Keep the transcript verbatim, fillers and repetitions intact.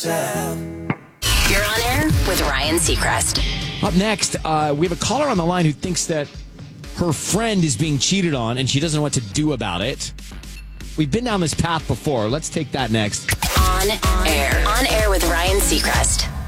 You're on air with Ryan Seacrest. Up next, uh, we have a caller on the line who thinks that her friend is being cheated on and she doesn't know what to do about it. We've been down this path before. Let's take that next. On air. On air with Ryan Seacrest.